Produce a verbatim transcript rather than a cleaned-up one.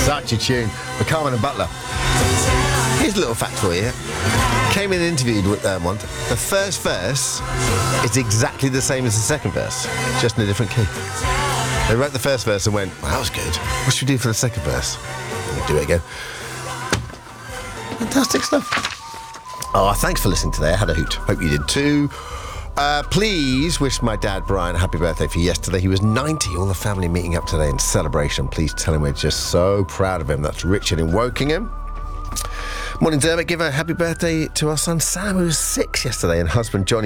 Such a tune for Carmen and Butler. Here's a little fact for you. Came in and interviewed with um, one. The first verse is exactly the same as the second verse, just in a different key. They wrote the first verse and went, well, that was good. What should we do for the second verse? We'll do it again. Fantastic stuff. Oh, thanks for listening today. I had a hoot. Hope you did too. Uh, please wish my dad, Brian, a happy birthday for yesterday. He was ninety. All the family meeting up today in celebration. Please tell him we're just so proud of him. That's Richard in Wokingham. Morning, Dermot. Give a happy birthday to our son Sam, who was six yesterday, and husband Johnny.